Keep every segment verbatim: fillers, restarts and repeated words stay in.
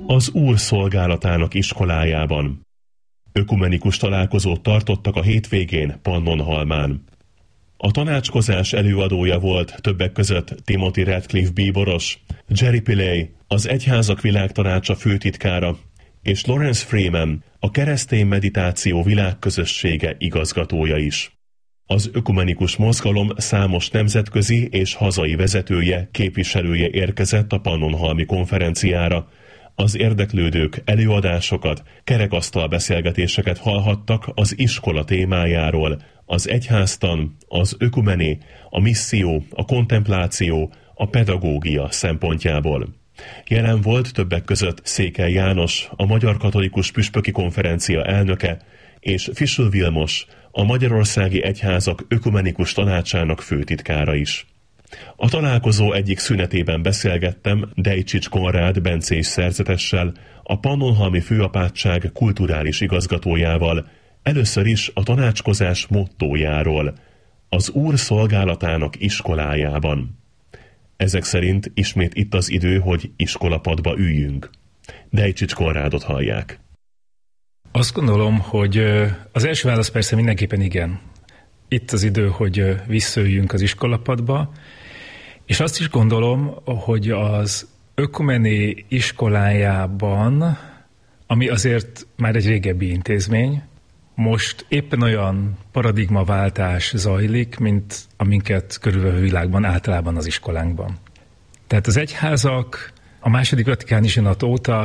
az Úr szolgálatának iskolájában. Ökumenikus találkozót tartottak a hétvégén Pannonhalmán. A tanácskozás előadója volt többek között Timothy Radcliffe bíboros, Jerry Pillay, az Egyházak Világtanácsa főtitkára, és Lawrence Freeman, a Keresztény Meditáció Világközössége igazgatója is. Az ökumenikus mozgalom számos nemzetközi és hazai vezetője, képviselője érkezett a pannonhalmi konferenciára. Az érdeklődők előadásokat, kerekasztal beszélgetéseket hallhattak az iskola témájáról, az egyháztan, az ökumené, a misszió, a kontempláció, a pedagógia szempontjából. Jelen volt többek között Székely János, a Magyar Katolikus Püspöki Konferencia elnöke, és Fischl Vilmos, a Magyarországi Egyházak Ökumenikus Tanácsának főtitkára is. A találkozó egyik szünetében beszélgettem Dejcsics Konrád bencés szerzetessel, a Pannonhalmi Főapátság kulturális igazgatójával, először is a tanácskozás mottójáról, az Úr szolgálatának iskolájában. Ezek szerint ismét itt az idő, hogy iskolapadba üljünk. Dejcsics Konrádot hallják. Azt gondolom, hogy az első válasz persze mindenképpen igen. Itt az idő, hogy visszaüljünk az iskolapadba, és azt is gondolom, hogy az ökumené iskolájában, ami azért már egy régebbi intézmény, most éppen olyan paradigmaváltás zajlik, mint aminket körülvevő világban általában az iskolánkban. Tehát az egyházak a második vatikáni zsinat óta,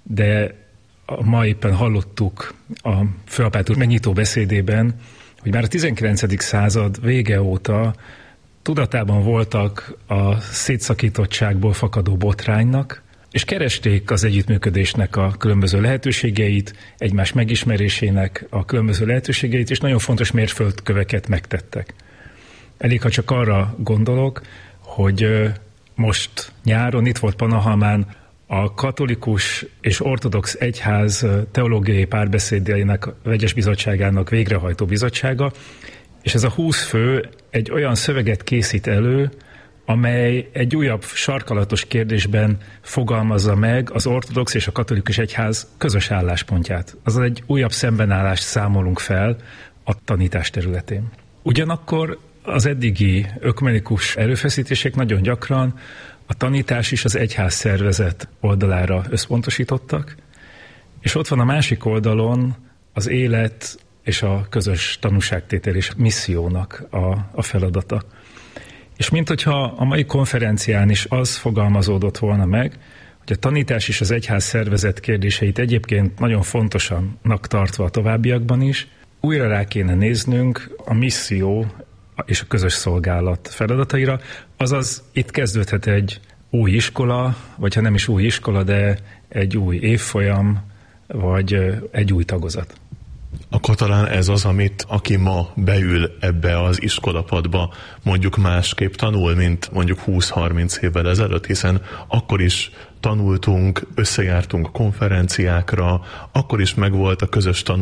de ma éppen hallottuk a főapát úr megnyitó beszédében, hogy már a tizenkilencedik század vége óta tudatában voltak a szétszakítottságból fakadó botránynak, és keresték az együttműködésnek a különböző lehetőségeit, egymás megismerésének a különböző lehetőségeit, és nagyon fontos mérföldköveket megtettek. Elég, ha csak arra gondolok, hogy most nyáron itt volt Pannonhalmán a katolikus és ortodox egyház teológiai párbeszédének vegyes bizottságának végrehajtó bizottsága, és ez a húsz fő egy olyan szöveget készít elő, amely egy újabb sarkalatos kérdésben fogalmazza meg az ortodox és a katolikus egyház közös álláspontját. Azaz egy újabb szembenállást számolunk fel a tanítás területén. Ugyanakkor az eddigi ökumenikus erőfeszítések nagyon gyakran a tanítás is az egyház szervezet oldalára összpontosítottak, és ott van a másik oldalon az élet és a közös tanúságtétel és missziónak a, a feladata. És mint hogyha a mai konferencián is az fogalmazódott volna meg, hogy a tanítás és az egyház szervezet kérdéseit egyébként nagyon fontosannak tartva a továbbiakban is, újra rá kéne néznünk a misszió és a közös szolgálat feladataira, azaz itt kezdődhet egy új iskola, vagy ha nem is új iskola, de egy új évfolyam, vagy egy új tagozat. Akkor talán ez az, amit aki ma beül ebbe az iskolapadba, mondjuk másképp tanul, mint mondjuk húsz-harminc évvel ezelőtt, hiszen akkor is tanultunk, összejártunk konferenciákra, akkor is megvolt a közös tanulás,